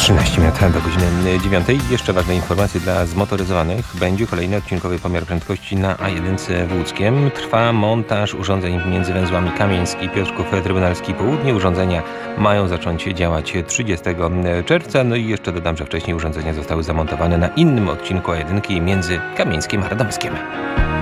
13 minut do godziny 9. Jeszcze ważne informacje dla zmotoryzowanych. Będzie kolejny odcinkowy pomiar prędkości na A1 w Łódzkiem. Trwa montaż urządzeń między węzłami Kamieński i Piotrków Trybunalski Południe. Urządzenia mają zacząć działać 30 czerwca. No i jeszcze dodam, że wcześniej urządzenia zostały zamontowane na innym odcinku A1 między Kamieńskiem a Radomskiem.